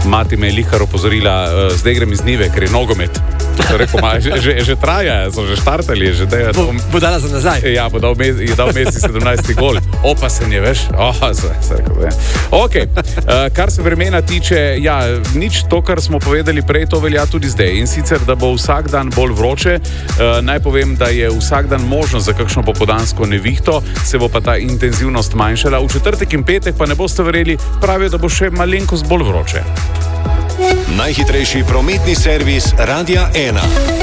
Mati me je lihar opozorila, zdaj grem iz njive, ker je nogomet. Rekel, že traja, so že štartali, že da je... Bo dala za nazaj. Ja, je dal Messi 17. gol. Opasen je, veš? Ok, kar se vremena tiče, ja, nič to, kar smo povedali prej, to velja tudi zdaj. In sicer, da bo vsak dan bolj vroče. Naj povem, da je vsak dan možno za kakšno popoldansko nevihto, se bo pa ta intenzivnost manjšala. V četrtek in petek pa ne boste verjeli, pravijo, da bo še malenkost bolj vroče. Najhitrejši prometni servis Radia 1.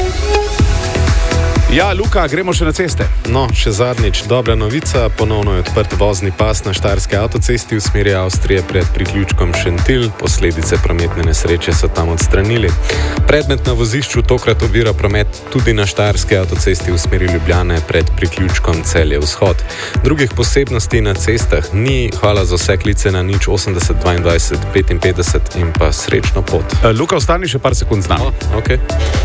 Ja, Luka, gremo še na ceste. No, še zadnjič dobra novica. Ponovno je odprt vozni pas na štajerski avtocesti v smeri Avstrije pred priključkom Šentilj. Posledice prometne nesreče so tam odstranili. Predmet na vozišču tokrat ovira promet tudi na štajerski avtocesti v smeri Ljubljane pred priključkom Celje vzhod. Drugih posebnosti na cestah ni. Hvala za vse klice na 080 22 55 in pa srečno pot. Luka, ostani še par sekund z nami. Okay.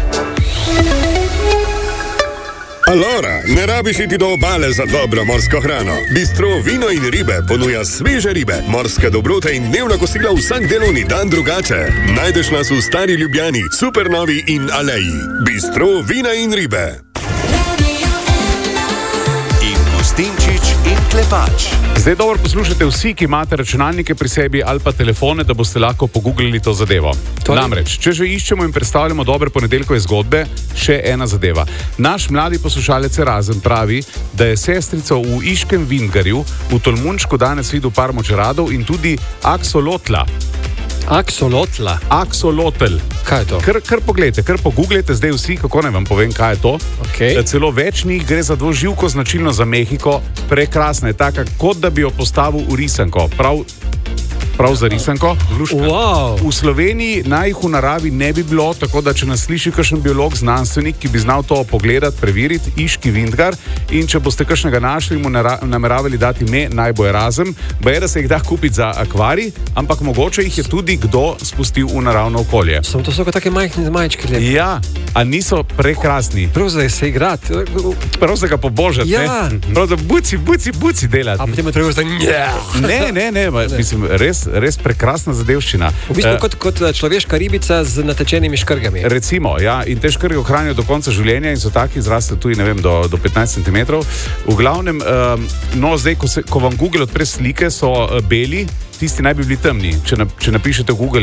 Allora, ne rabiš iti do obale za dobro morsko hrano. Bistro Vino in ribe ponuja sveže ribe, morske dobrote in dnevna kosila vsak delovni dan drugače. Najdeš nas v Stari Ljubljani, Supernovi in Aleji. Bistro Vina in ribe. In Gostinčič in Klepač. Zdaj dobro poslušajte vsi, ki imate računalnike pri sebi ali pa telefone, da boste lahko pogooglili to zadevo. Namreč, če že iščemo in predstavljamo dobre ponedeljkove zgodbe, še ena zadeva. Naš mladi poslušalec Erazen pravi, da je sestrico v Iškem Vindgarju v Tolmunčku danes videl par močeradov in tudi aksolotla. Aksolotla? Aksolotl. Kaj je to? Kar pogledajte, kar pogooglejte zdaj vsi, kako naj vam povem, kaj je to. Okay. Celo več njih gre za dvoživko značilno za Mehiko. Prekrasna je taka, kot da bi jo postavil v risanko. Prav za risanko. Wow. V Sloveniji naj jih v naravi ne bi bilo, tako da če nas sliši kakšen biolog, znanstvenik, ki bi znal to pogledati, preveriti, Iški Vindgar, in če boste kakšnega našli, mu nameravali dati ime, naj bo Erazen, da se jih da kupiti za akvarij, ampak mogoče jih je tudi kdo spustil v naravno okolje. Samo to so kot take majhne majčke. Ja, a niso prekrasni? Prav za se igrati. Prav za ga pobožati, ja. Ne? Prav za buci delati. A potem je treba Ne, mislim, res prekrasna zadevščina. V bistvu kot človeška ribica z natečenimi škrgami. Recimo, ja, in te škrge ohranijo do konca življenja in so taki, zraste tudi, ne vem, do 15 cm. V glavnem, no, zdaj, ko vam Google odpre slike, so beli, tisti naj bi bili temni. Če napišete v Google